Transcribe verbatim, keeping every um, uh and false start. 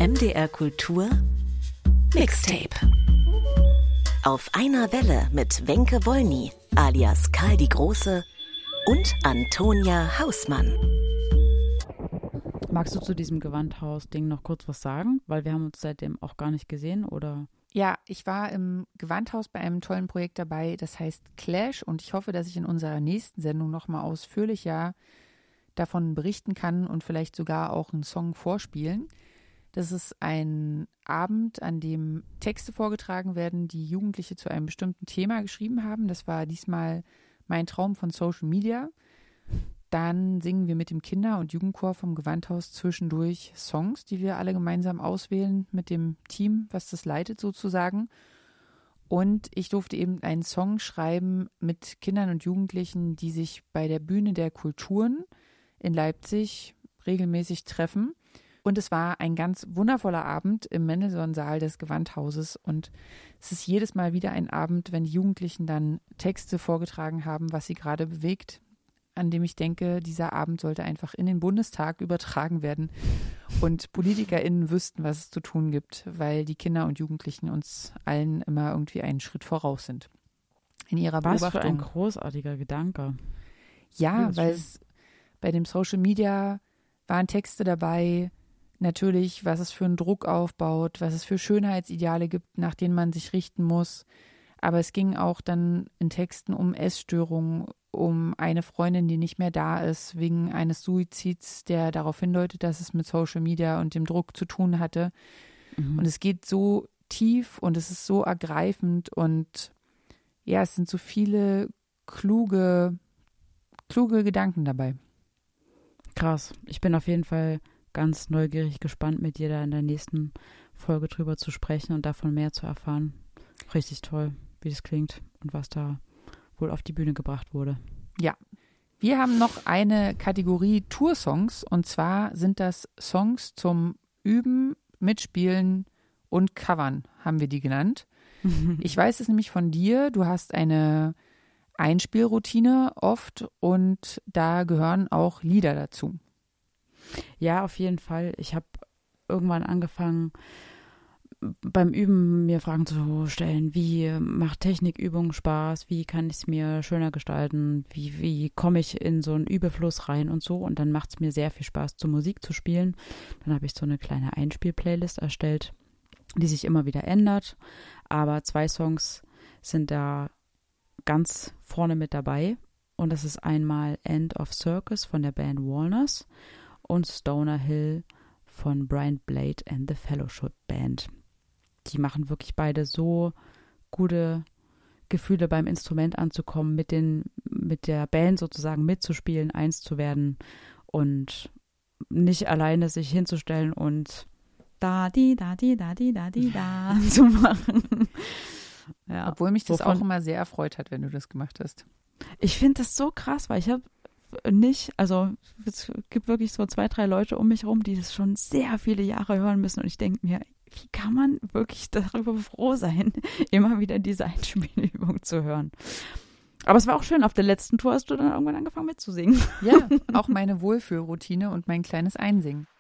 M D R Kultur Mixtape. Auf einer Welle mit Wenke Wollny alias Karl die Große und Antonia Hausmann. Magst du zu diesem Gewandhaus-Ding noch kurz was sagen? Weil wir haben uns seitdem auch gar nicht gesehen, oder? Ja, ich war im Gewandhaus bei einem tollen Projekt dabei, das heißt Clash, und ich hoffe, dass ich in unserer nächsten Sendung nochmal ausführlicher davon berichten kann und vielleicht sogar auch einen Song vorspielen. Das ist ein Abend, an dem Texte vorgetragen werden, die Jugendliche zu einem bestimmten Thema geschrieben haben. Das war diesmal mein Traum von Social Media. Dann singen wir mit dem Kinder- und Jugendchor vom Gewandhaus zwischendurch Songs, die wir alle gemeinsam auswählen mit dem Team, was das leitet sozusagen. Und ich durfte eben einen Song schreiben mit Kindern und Jugendlichen, die sich bei der Bühne der Kulturen in Leipzig regelmäßig treffen. Und es war ein ganz wundervoller Abend im Mendelssohn-Saal des Gewandhauses. Und es ist jedes Mal wieder ein Abend, wenn die Jugendlichen dann Texte vorgetragen haben, was sie gerade bewegt, an dem ich denke, dieser Abend sollte einfach in den Bundestag übertragen werden und PolitikerInnen wüssten, was es zu tun gibt, weil die Kinder und Jugendlichen uns allen immer irgendwie einen Schritt voraus sind. In ihrer Was Beobachtung. für ein großartiger Gedanke. Ja, Ja, weil schön. es bei dem Social Media waren Texte dabei, natürlich, was es für einen Druck aufbaut, was es für Schönheitsideale gibt, nach denen man sich richten muss. Aber es ging auch dann in Texten um Essstörungen, um eine Freundin, die nicht mehr da ist, wegen eines Suizids, der darauf hindeutet, dass es mit Social Media und dem Druck zu tun hatte. Mhm. Und es geht so tief und es ist so ergreifend und ja, es sind so viele kluge, kluge Gedanken dabei. Krass. Ich bin auf jeden Fall ganz neugierig gespannt, mit dir da in der nächsten Folge drüber zu sprechen und davon mehr zu erfahren. Richtig toll, wie das klingt und was da wohl auf die Bühne gebracht wurde. Ja, wir haben noch eine Kategorie Toursongs, und zwar sind das Songs zum Üben, Mitspielen und Covern, haben wir die genannt. Ich weiß es nämlich von dir, du hast eine Einspielroutine oft und da gehören auch Lieder dazu. Ja, auf jeden Fall. Ich habe irgendwann angefangen, beim Üben mir Fragen zu stellen, wie macht Technikübung Spaß, wie kann ich es mir schöner gestalten, wie, wie komme ich in so einen Übefluss rein und so. Und dann macht es mir sehr viel Spaß, zur Musik zu spielen. Dann habe ich so eine kleine Einspiel-Playlist erstellt, die sich immer wieder ändert. Aber zwei Songs sind da ganz vorne mit dabei. Und das ist einmal End of Circus von der Band Walnuts und Stoner Hill von Brian Blade and the Fellowship Band. Die machen wirklich beide so gute Gefühle beim Instrument anzukommen, mit den, mit der Band sozusagen mitzuspielen, eins zu werden und nicht alleine sich hinzustellen und da, di, da, di, da, di, da, di, da zu machen. Ja, Obwohl mich das wovon- auch immer sehr erfreut hat, wenn du das gemacht hast. Ich finde das so krass, weil ich habe nicht, also es gibt wirklich so zwei, drei Leute um mich herum, die das schon sehr viele Jahre hören müssen und ich denke mir, wie kann man wirklich darüber froh sein, immer wieder diese Einspielübung zu hören. Aber es war auch schön, auf der letzten Tour hast du dann irgendwann angefangen mitzusingen. Ja, auch meine Wohlfühlroutine und mein kleines Einsingen.